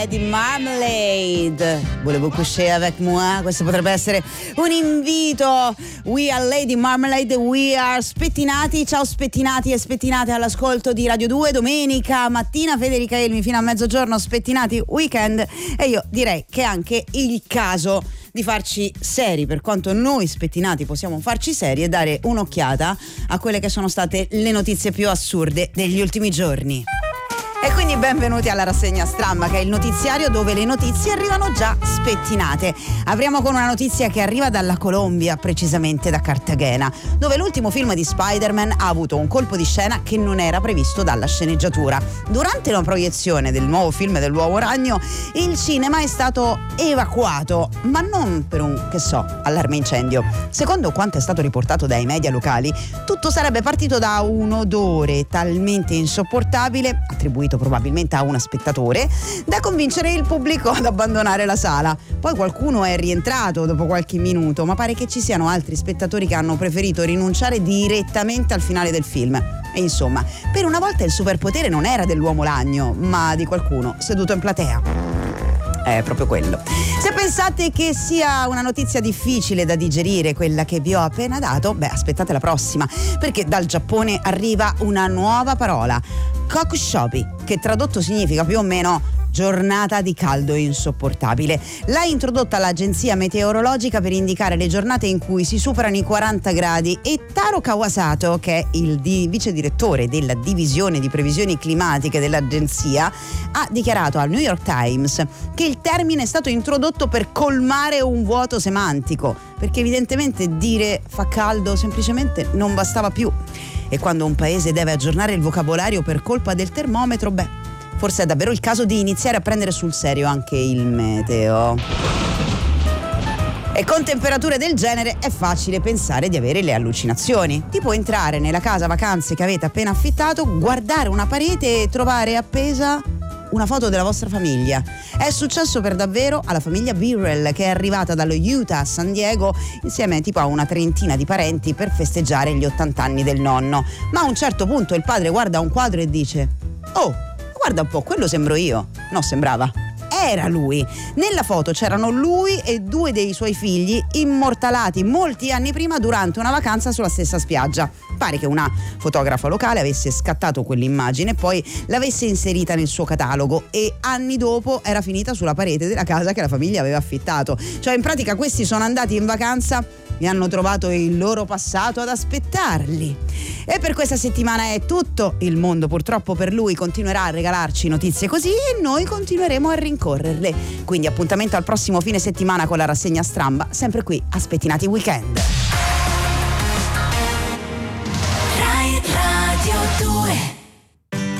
Lady Marmalade. Volevo coucher avec moi. Questo potrebbe essere un invito. We are Lady Marmalade, we are spettinati. Ciao spettinati e spettinate all'ascolto di Radio 2. Domenica mattina Federica Elmi fino a mezzogiorno, spettinati weekend. E io direi che è anche il caso di farci seri, per quanto noi spettinati possiamo farci seri e dare un'occhiata a quelle che sono state le notizie più assurde degli ultimi giorni. E quindi benvenuti alla rassegna Stramma, che è il notiziario dove le notizie arrivano già spettinate. Apriamo con una notizia che arriva dalla Colombia, precisamente da Cartagena, dove l'ultimo film di Spider-Man ha avuto un colpo di scena che non era previsto dalla sceneggiatura. Durante la proiezione del nuovo film dell'Uomo Ragno, il cinema è stato evacuato, ma non per un, allarme incendio. Secondo quanto è stato riportato dai media locali, tutto sarebbe partito da un odore talmente insopportabile, attribuito probabilmente a un spettatore, da convincere il pubblico ad abbandonare la sala. Poi qualcuno è rientrato dopo qualche minuto, ma pare che ci siano altri spettatori che hanno preferito rinunciare direttamente al finale del film. E insomma, per una volta il superpotere non era dell'uomo ragno, ma di qualcuno seduto in platea. È proprio quello. Se pensate che sia una notizia difficile da digerire quella che vi ho appena dato, aspettate la prossima, perché dal Giappone arriva una nuova parola, kokushobi, che tradotto significa più o meno giornata di caldo insopportabile. L'ha introdotta l'agenzia meteorologica per indicare le giornate in cui si superano i 40 gradi e Taro Kawasato, che è il vice direttore della divisione di previsioni climatiche dell'agenzia, ha dichiarato al New York Times che il termine è stato introdotto per colmare un vuoto semantico, perché evidentemente dire fa caldo semplicemente non bastava più. E quando un paese deve aggiornare il vocabolario per colpa del termometro, forse è davvero il caso di iniziare a prendere sul serio anche il meteo. E con temperature del genere è facile pensare di avere le allucinazioni. Tipo entrare nella casa vacanze che avete appena affittato, guardare una parete e trovare appesa una foto della vostra famiglia. È successo per davvero alla famiglia Birrell, che è arrivata dallo Utah a San Diego insieme tipo a una trentina di parenti per festeggiare gli 80 anni del nonno. Ma a un certo punto il padre guarda un quadro e dice: "Oh, guarda un po', quello sembro io". No, sembrava. Era lui. Nella foto c'erano lui e 2 dei suoi figli immortalati molti anni prima durante una vacanza sulla stessa spiaggia. Pare che una fotografa locale avesse scattato quell'immagine e poi l'avesse inserita nel suo catalogo, e anni dopo era finita sulla parete della casa che la famiglia aveva affittato. Cioè, in pratica, questi sono andati in vacanza e hanno trovato il loro passato ad aspettarli. E per questa settimana è tutto. Il mondo purtroppo per lui continuerà a regalarci notizie così e noi continueremo a rincorrerle. Quindi appuntamento al prossimo fine settimana con la rassegna Stramba, sempre qui a Spettinati Weekend. Rai Radio 2.